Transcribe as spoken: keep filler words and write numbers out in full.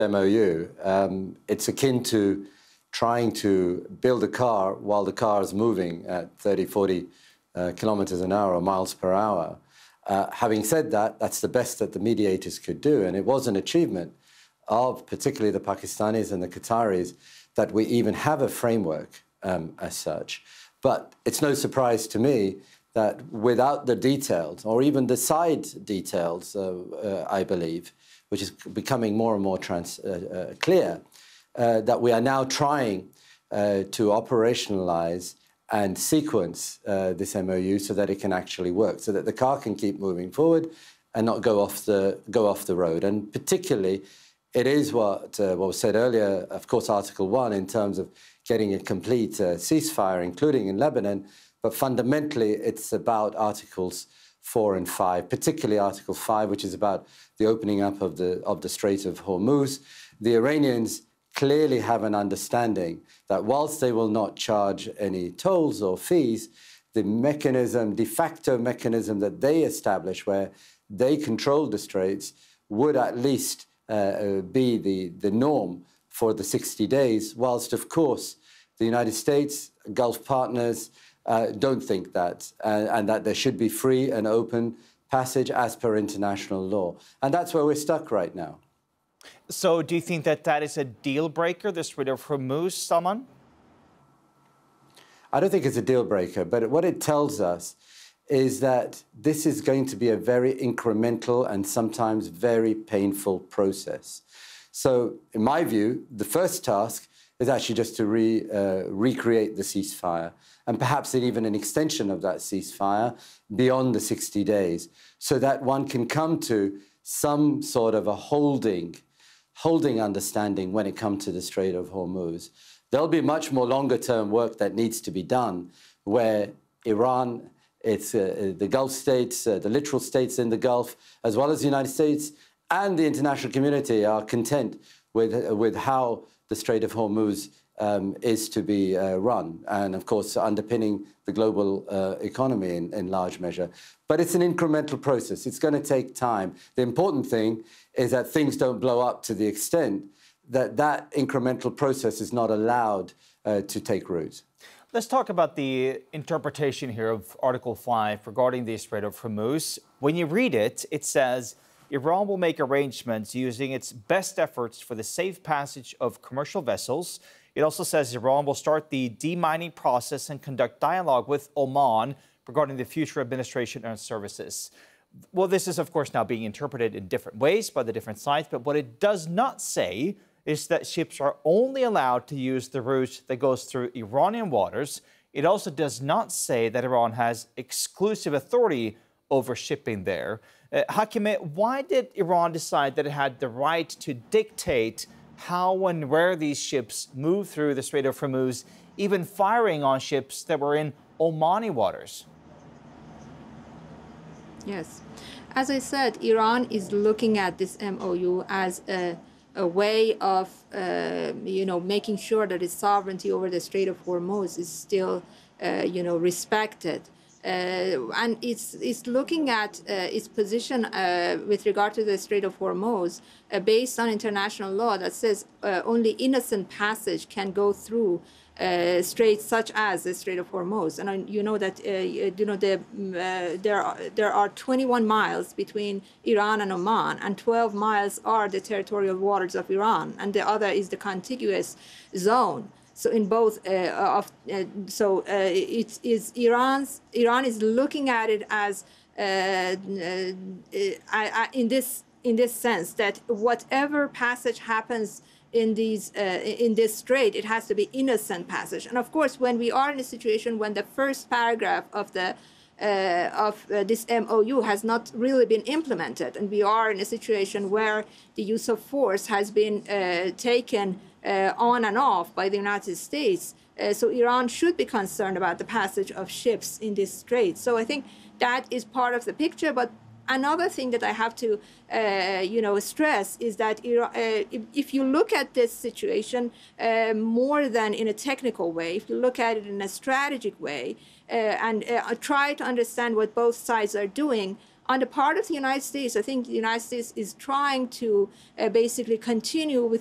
M O U. Um, it's akin to trying to build a car while the car is moving at thirty, forty uh, kilometers an hour or miles per hour. Uh, having said that, that's the best that the mediators could do, and it was an achievement of particularly the Pakistanis and the Qataris that we even have a framework um, as such. But it's no surprise to me that without the details, or even the side details, uh, uh, I believe, which is becoming more and more trans uh, uh, clear, uh, that we are now trying uh, to operationalize and sequence uh, this M O U so that it can actually work, so that the car can keep moving forward and not go off the, go off the road. And particularly, it is what, uh, what was said earlier, of course, Article one, in terms of getting a complete uh, ceasefire, including in Lebanon, but fundamentally, it's about Articles four and five, particularly Article five, which is about the opening up of the, of the Strait of Hormuz. The Iranians clearly have an understanding that whilst they will not charge any tolls or fees, the mechanism, de facto mechanism that they establish where they control the straits would at least uh, be the, the norm for the sixty days, whilst, of course, the United States, Gulf partners, Uh, don't think that, uh, and that there should be free and open passage as per international law. And that's where we're stuck right now. So do you think that that is a deal breaker, the Strait of Hormuz, Salman? I don't think it's a deal breaker, but what it tells us is that this is going to be a very incremental and sometimes very painful process. So in my view, the first task is actually just to re, uh, recreate the ceasefire, and perhaps even an extension of that ceasefire beyond the sixty days, so that one can come to some sort of a holding, holding understanding when it comes to the Strait of Hormuz. There'll be much more longer-term work that needs to be done, where Iran, it's uh, the Gulf states, uh, the littoral states in the Gulf, as well as the United States and the international community are content with, uh, with how the Strait of Hormuz um, is to be uh, run, and of course underpinning the global uh, economy in, in large measure. But it's an incremental process. It's going to take time. The important thing is that things don't blow up to the extent that that incremental process is not allowed uh, to take root. Let's talk about the interpretation here of Article five regarding the Strait of Hormuz. When you read it, it says, Iran will make arrangements using its best efforts for the safe passage of commercial vessels. It also says Iran will start the demining process and conduct dialogue with Oman regarding the future administration and services. Well, this is, of course, now being interpreted in different ways by the different sides, but what it does not say is that ships are only allowed to use the route that goes through Iranian waters. It also does not say that Iran has exclusive authority over shipping there. Uh, Hakimeh, why did Iran decide that it had the right to dictate how and where these ships move through the Strait of Hormuz, even firing on ships that were in Omani waters? Yes. As I said, Iran is looking at this M O U as a, a way of, uh, you know, making sure that its sovereignty over the Strait of Hormuz is still, uh, you know, respected. Uh, and it's, it's looking at uh, its position uh, with regard to the Strait of Hormuz uh, based on international law that says uh, only innocent passage can go through uh, straits such as the Strait of Hormuz. And uh, you know that uh, you know the, uh, there are, there are twenty-one miles between Iran and Oman, and twelve miles are the territorial waters of Iran, and the other is the contiguous zone. So in both, uh, of, uh, so uh, it is Iran's. Iran is looking at it as uh, uh, I, I, in this in this sense that whatever passage happens in these uh, in this strait, it has to be innocent passage. And of course, when we are in a situation when the first paragraph of the Uh, of uh, this M O U has not really been implemented, and we are in a situation where the use of force has been uh, taken uh, on and off by the United States. Uh, so Iran should be concerned about the passage of ships in this strait. So I think that is part of the picture. But another thing that I have to, uh, you know, stress is that Iran, uh, if, if you look at this situation uh, more than in a technical way, if you look at it in a strategic way, uh, and uh, try to understand what both sides are doing, on the part of the United States, I think the United States is trying to uh, basically continue with